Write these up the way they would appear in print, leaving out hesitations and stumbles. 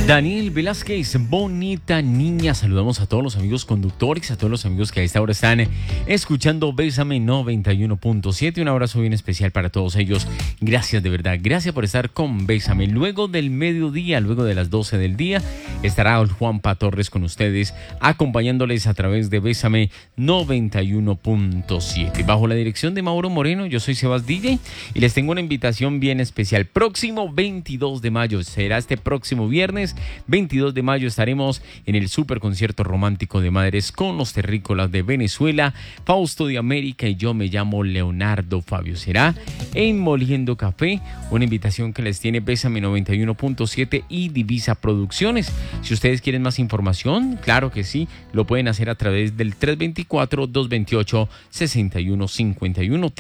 Daniel Velázquez, bonita niña. Saludamos a todos los amigos conductores, a todos los amigos que a esta hora están escuchando Bésame 91.7. Un abrazo bien especial para todos ellos. Gracias de verdad, gracias por estar con Bésame. Luego del mediodía, luego de las 12 del día, estará Juanpa Torres con ustedes, acompañándoles a través de Bésame 91.7. Bajo la dirección de Mauro Moreno, yo soy Sebas DJ y les tengo una invitación bien especial. Próximo 22 de mayo, será este próximo viernes 22 de mayo, estaremos en el super concierto romántico de madres con los terrícolas de Venezuela, Fausto de América y yo me llamo Leonardo Fabio. Será en Moliendo Café, una invitación que les tiene Bésame 91.7 y Divisa Producciones. Si ustedes quieren más información, claro que sí, lo pueden hacer a través del 324-228-6151,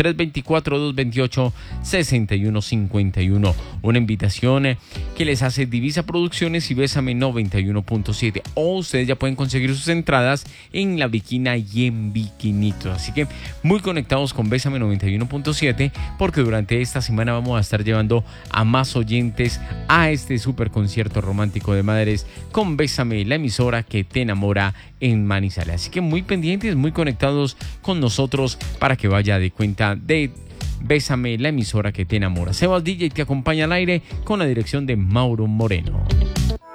324-228-6151. Una invitación que les hace Divisa Producciones y Bésame 91.7, o ustedes ya pueden conseguir sus entradas en La Viquina y en Viquinitos. Así que muy conectados con Bésame 91.7, porque durante esta semana vamos a estar llevando a más oyentes a este super concierto romántico de madres con Bésame, la emisora que te enamora en Manizales. Así que muy pendientes, muy conectados con nosotros para que vaya de cuenta de Bésame, la emisora que te enamora. Sebas DJ te acompaña al aire con la dirección de Mauro Moreno.